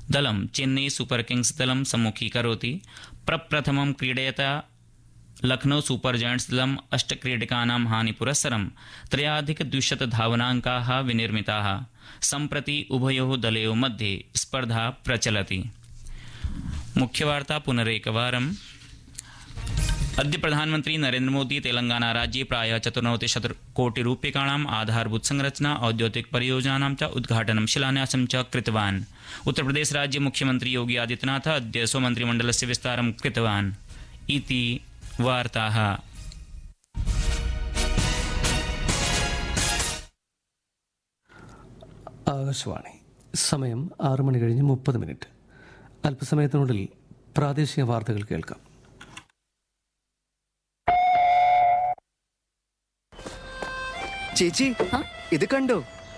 दलं Chennai super Kings दलं सम्मुखीकरोति। प्रप्रथमं क्रीडयता लखनऊ सूपर जायंट्स दलम् 8 क्रीडकानां हानिपुरस्सरं 3,200 धावनाङ्काः विनिर्मिताः। सम्प्रति उभयोः दलयोः मध्ये स्पर्धा प्रचलति। मुख्यवार्ता पुनरेकवारम्। अद्य प्रधानमन्त्री नरेन्द्र मोदी तेलंगाना राज्ये प्रायः 94 कोटिरूप्यकाणाम् आधारभूत संरचना औद्योगिक परियोजनानां च उद्घाटनं शिलान्यासं च कृतवान्। उत्तरप्रदेश राज्य मुख्यमंत्री योगी आदित्यनाथ अद्य स्वमन्त्रिमण्डलस्य विस्तारं कृतवान् इति वार्ताः। ആകാശവാണി സമയം 6 മണി കഴിഞ്ഞ് 30 മിനിറ്റ്. അല്പസമയത്തിനുള്ളിൽ പ്രാദേശിക വാർത്തകൾ കേൾക്കാം. ചേച്ചി ഇത് കണ്ടോ?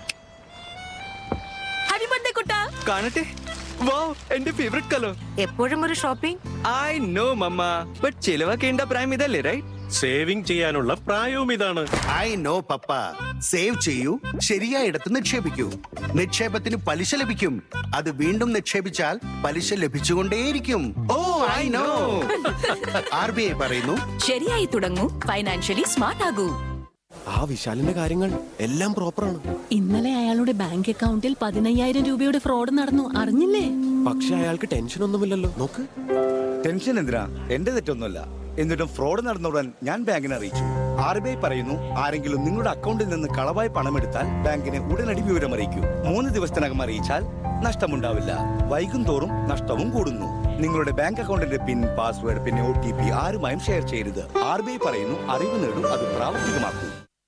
ഹാപ്പി ബർത്ത്ഡേ കുട്ടാ. കാണട്ടെ. വാവ്, എന്റെ ഫേവറേറ്റ് കളർ. എപ്പോഴും ഒരു shopping. I know mama, but ചിലവാക്കേണ്ട പ്രായം ഇതല്ലേ, റൈറ്റ്? സേവിംഗ് ചെയ്യാനുള്ള പ്രായവും ഇതാണ്. I know papa. സേവ് ചെയ്യൂ, ശരിയായിടത്ത് നിക്ഷേപിക്കൂ. നിക്ഷേപത്തിന് പലിശ ലഭിക്കും. അത് വീണ്ടും നിക്ഷേപിച്ചാൽ പലിശ ലഭിച്ചുകൊണ്ടേയിരിക്കും. ഓ ഐ നോ. RBI പറയുന്നു, ശരിയായി തുടങ്ങൂ, ഫൈനാൻഷ്യലി സ്മാർട്ട് ആകൂ. ആ വിശാലിന്റെ കാര്യങ്ങൾ എല്ലാം പ്രോപ്പറാണ്. ഇന്നലെ അയാളുടെ ബാങ്ക് അക്കൗണ്ടിൽ 15,000 രൂപയുടെ ഫ്രോഡ് നടന്നു, അറിഞ്ഞില്ലേ? പക്ഷെ അയാൾക്ക് ടെൻഷൻ ഒന്നുമില്ലല്ലോ. നോക്ക്. ടെൻഷൻ എന്തിനാ? എന്റെ തെറ്റൊന്നുമല്ല. എന്നിട്ടും ഫ്രോഡ് നടന്നുടൻ ഞാൻ ബാങ്കിനെ അറിയിച്ചു. RBI പറയുന്നു, ആരെങ്കിലും നിങ്ങളുടെ അക്കൗണ്ടിൽ നിന്ന് കളവായി പണമെടുത്താൽ ബാങ്കിനെ ഉടനടി വിവരം അറിയിക്കൂ. 3 ദിവസത്തിനകം അറിയിച്ചാൽ നഷ്ടമുണ്ടാവില്ല. വൈകും തോറും നഷ്ടവും കൂടുന്നു. നിങ്ങളുടെ ബാങ്ക് അക്കൗണ്ടിന്റെ പിൻ, പാസ്വേഡ്, പിന്നെ OTP ആരുമായും ഷെയർ ചെയ്യരുത്. RBI പറയുന്നു, അറിവ് നേടും, അത് പ്രാവർത്തികമാക്കൂ.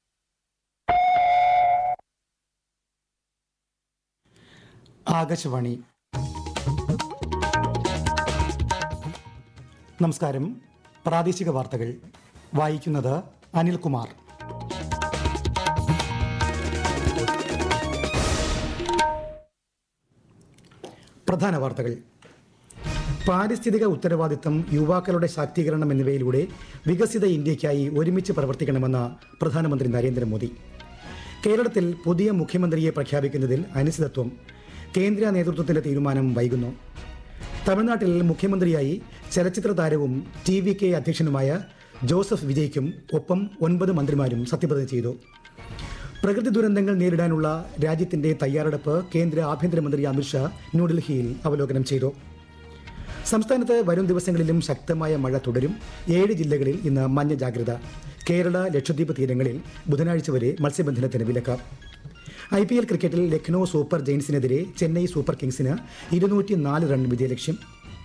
ആകാശവാണി. നമസ്കാരം. പ്രാദേശിക വാർത്തകൾ വായിക്കുന്നത് അനിൽകുമാർ. പ്രധാന വാർത്തകൾ. പാരിസ്ഥിതിക ഉത്തരവാദിത്തം, യുവാക്കളുടെ ശാക്തീകരണം എന്നിവയിലൂടെ വികസിത ഇന്ത്യയ്ക്കായി ഒരുമിച്ച് പ്രവർത്തിക്കണമെന്ന് പ്രധാനമന്ത്രി നരേന്ദ്രമോദി. കേരളത്തിൽ പുതിയ മുഖ്യമന്ത്രിയെ പ്രഖ്യാപിക്കുന്നതിൽ അനിശ്ചിതത്വം. കേന്ദ്ര നേതൃത്വത്തിന്റെ തീരുമാനം വൈകുന്നു. തമിഴ്നാട്ടിൽ മുഖ്യമന്ത്രിയായി ചലച്ചിത്ര താരവും TVK അധ്യക്ഷനുമായ ജോസഫ് വിജയ്ക്കും ഒപ്പം 9 മന്ത്രിമാരും സത്യപ്രതിജ്ഞ ചെയ്തു. പ്രകൃതി ദുരന്തങ്ങൾ നേരിടാനുള്ള രാജ്യത്തിന്റെ തയ്യാറെടുപ്പ് കേന്ദ്ര ആഭ്യന്തരമന്ത്രി അമിത്ഷാ ന്യൂഡൽഹിയിൽ അവലോകനം ചെയ്തു. സംസ്ഥാനത്ത് വരും ദിവസങ്ങളിലും ശക്തമായ മഴ തുടരും. 7 ജില്ലകളിൽ ഇന്ന് മഞ്ഞ ജാഗ്രത. കേരള, ലക്ഷദ്വീപ് തീരങ്ങളിൽ ബുധനാഴ്ച വരെ മത്സ്യബന്ധനത്തിന് വിലക്ക്. IPL ക്രിക്കറ്റിൽ Lucknow super ജയൻസിനെതിരെ Chennai super കിങ്സിന് 204 run വിജയലക്ഷ്യം.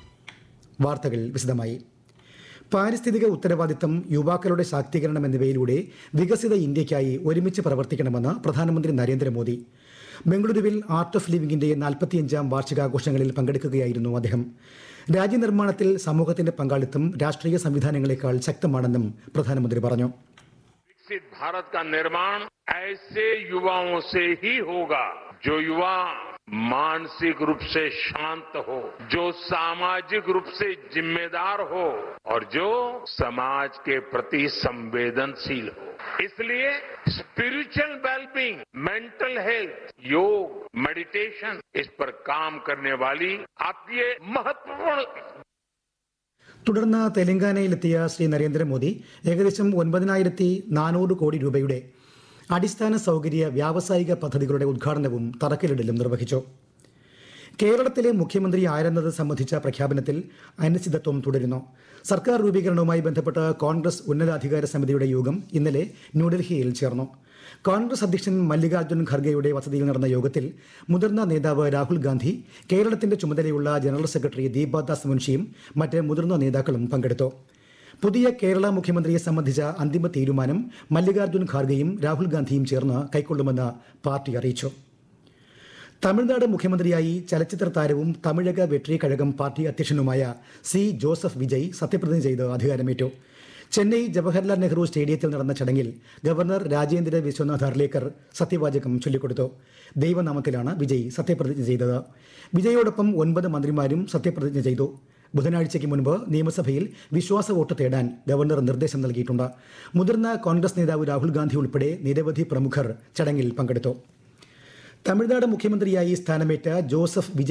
വാർത്തകൾ വിശദമായി. പാരിസ്ഥിതിക ഉത്തരവാദിത്തം, യുവാക്കളുടെ ശാക്തീകരണം എന്നിവയിലൂടെ വികസിത ഇന്ത്യയ്ക്കായി ഒരുമിച്ച് പ്രവർത്തിക്കണമെന്ന് പ്രധാനമന്ത്രി നരേന്ദ്രമോദി. ബംഗളൂരുവിൽ ആർട്ട് ഓഫ് ലിവിംഗിന്റെ 45ാം വാർഷികാഘോഷങ്ങളിൽ പങ്കെടുക്കുകയായിരുന്നു അദ്ദേഹം. രാജ്യനിർമ്മാണത്തിൽ സമൂഹത്തിന്റെ പങ്കാളിത്തം രാഷ്ട്രീയ സംവിധാനങ്ങളെക്കാൾ ശക്തമാണെന്നും പ്രധാനമന്ത്രി പറഞ്ഞു. विकसित भारत का निर्माण ऐसे युवाओं से ही होगा जो युवा मानसिक रूप से शांत हो, जो सामाजिक रूप से जिम्मेदार हो और जो समाज के प्रति संवेदनशील हो. इसलिए स्पिरिचुअल वेलबींग, मेंटल हेल्थ, योग, मेडिटेशन, इस पर काम करने वाली आपकी ये महत्वपूर्ण. തുടർന്ന് തെലങ്കാനയിലെത്തിയ ശ്രീ നരേന്ദ്രമോദി ഏകദേശം 9,400 കോടി രൂപയുടെ അടിസ്ഥാന സൗകര്യ വ്യാവസായിക പദ്ധതികളുടെ ഉദ്ഘാടനവും തറക്കല്ലിടലും നിർവഹിച്ചു. കേരളത്തിലെ മുഖ്യമന്ത്രി ആരെന്നത് സംബന്ധിച്ച പ്രഖ്യാപനത്തിൽ അനിശ്ചിതത്വം തുടരുന്നു. സർക്കാർ രൂപീകരണവുമായി ബന്ധപ്പെട്ട് കോൺഗ്രസ് ഉന്നതാധികാര സമിതിയുടെ യോഗം ഇന്നലെ ന്യൂഡൽഹിയിൽ ചേർന്നു. കോൺഗ്രസ് അധ്യക്ഷൻ മല്ലികാർജ്ജുൻ ഖർഗെയുടെ വസതിയിൽ നടന്ന യോഗത്തിൽ മുതിർന്ന നേതാവ് രാഹുൽ ഗാന്ധി, കേരളത്തിന്റെ ചുമതലയുള്ള ജനറൽ സെക്രട്ടറി ദീപാദാസ് മുൻഷിയും മറ്റ് മുതിർന്ന നേതാക്കളും പങ്കെടുത്തു. പുതിയ കേരള മുഖ്യമന്ത്രിയെ സംബന്ധിച്ച അന്തിമ തീരുമാനം മല്ലികാർജ്ജുൻ ഖാർഗെയും രാഹുൽ ഗാന്ധിയും ചേർന്ന് കൈക്കൊള്ളുമെന്ന് പാർട്ടി അറിയിച്ചു. തമിഴ്നാട് മുഖ്യമന്ത്രിയായി ചലച്ചിത്ര താരവും തമിഴക വെട്രി കഴകം പാർട്ടി അധ്യക്ഷനുമായ ജോസഫ് വിജയ് സത്യപ്രതിജ്ഞ ചെയ്ത് അധികാരമേറ്റു. ചെന്നൈ ജവഹർലാൽ നെഹ്റു സ്റ്റേഡിയത്തിൽ നടന്ന ചടങ്ങിൽ ഗവർണർ രാജേന്ദ്ര വിശ്വനാഥ് അർലേക്കർ സത്യവാചകം ചൊല്ലിക്കൊടുത്തു. ദൈവനാമത്തിലാണ് വിജയ് സത്യപ്രതിജ്ഞ ചെയ്തത്. വിജയോടൊപ്പം 9 മന്ത്രിമാരും സത്യപ്രതിജ്ഞ ചെയ്തു. ബുധനാഴ്ചയ്ക്ക് മുൻപ് നിയമസഭയിൽ വിശ്വാസ വോട്ട് തേടാൻ ഗവർണർ നിർദ്ദേശം നൽകിയിട്ടുണ്ട്. മുതിർന്ന കോൺഗ്രസ് നേതാവ് രാഹുൽ ഗാന്ധി ഉൾപ്പെടെ നിരവധി പ്രമുഖർ ചടങ്ങിൽ പങ്കെടുത്തു. തമിഴ്നാട് മുഖ്യമന്ത്രിയായി സ്ഥാനമേറ്റ ജോസഫ് വിജയ്